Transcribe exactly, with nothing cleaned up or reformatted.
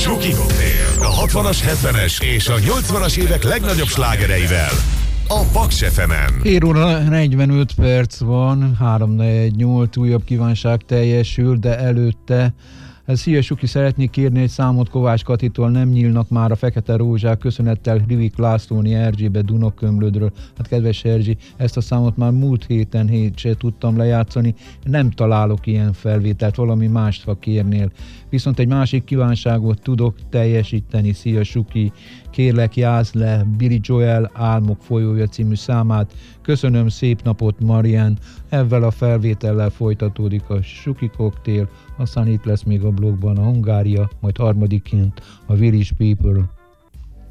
Suki Cocktail, a hatvanas, hetvenes és a nyolcvanas évek legnagyobb slágereivel. A Paks ef emen. hét óra negyvenöt perc van, három negyven nyolc újabb kívánság teljesül, de előtte szia Suki, szeretnék kérni egy számot Kovács Katitól, nem nyílnak már a fekete rózsák, köszönettel Rivik Lászlóni Erzsébe Dunakömlődről. Hát kedves Erzsi, ezt a számot már múlt héten hét se tudtam lejátszani, nem találok ilyen felvételt, valami mást, ha kérnél. Viszont egy másik kívánságot tudok teljesíteni, szia Suki, kérlek játsz le Billy Joel Álmok folyója című számát. Köszönöm, szép napot Marian, ezzel a felvétellel folytatódik a Suki Cocktail, aztán itt lesz még a blogban a Hungária, majd harmadikként a Village People.